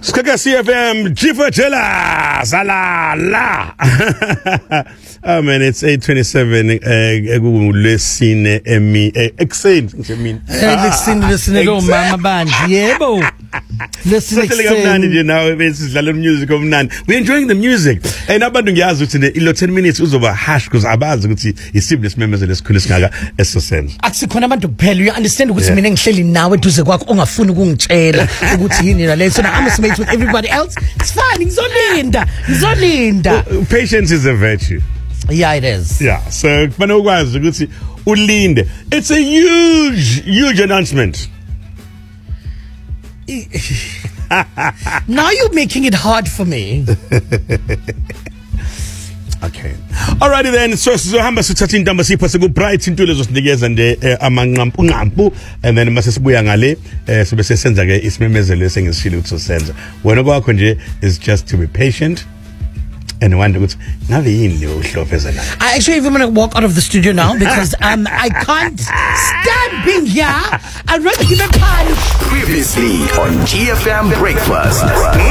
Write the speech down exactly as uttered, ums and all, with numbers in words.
Skaka C F M, Jifa Jela, Zala, la. Oh man, it's eight twenty-seven. Listen, me, excited. I mean, listen, listen, hello, Mama Band. Yeah, bo. Listen, you know, this is the music of Nan. We're enjoying the music. And I'm doing yazu today. Ilo ten minutes was over hash because Abaz guti is siblings members of the school ngaga esosenza. Akusikhona abantu kuphela. You understand ukuthi mina ngihleli nawe eduze kwakho ongafuni ukungitshela ukuthi yini la le. So now I'm a mate with everybody else. It's fine. Ngizolinda. Ngizolinda. Patience is a virtue. Yeah, it is. Yeah. So banokwazi ukuthi ulinde. It's a huge huge announcement. Now you're making it hard for me. Okay. Alrighty then. So sizohamba sithatha indaba sipha ku bright intule zosinikeza nde amanqampu nqampu and then mase sibuya ngale sibe sesenza ke isimemezelo esengishilo ukuthi sosenza. Wena kwakho nje is just to be patient. And wonder what's now the in I actually even want to walk out of the studio now because um I can't stand being here. I'd rather give a punch. Previously on G F M Breakfast.